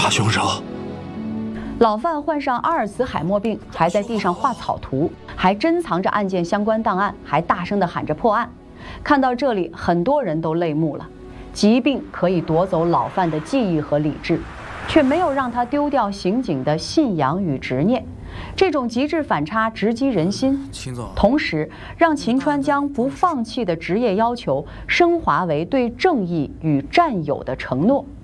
大凶手。 老范患上阿尔茨海默病，还在地上画草图，还珍藏着案件相关档案，还大声地喊着破案。看到这里，很多人都泪目了。疾病可以夺走老范的记忆和理智，却没有让他丢掉刑警的信仰与执念。这种极致反差直击人心，同时让秦川将不放弃的职业要求升华为对正义与战友的承诺。